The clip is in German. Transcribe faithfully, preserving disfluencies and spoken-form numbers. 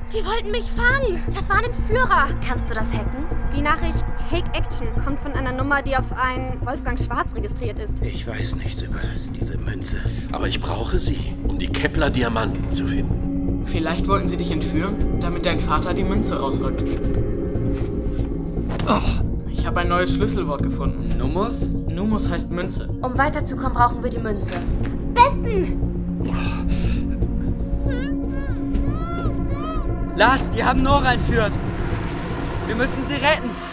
Die wollten mich fangen. Das war ein Entführer. Kannst du das hacken? Die Nachricht Take Action kommt von einer Nummer, die auf einen Wolfgang Schwarz registriert ist. Ich weiß nichts über diese Münze, aber ich brauche sie, um die Kepler-Diamanten zu finden. Vielleicht wollten sie dich entführen, damit dein Vater die Münze rausrückt. Oh. Ich habe ein neues Schlüsselwort gefunden. Numus? Numus heißt Münze. Um weiterzukommen, brauchen wir die Münze. Besten! Lars, die haben Nora entführt. Wir müssen sie retten.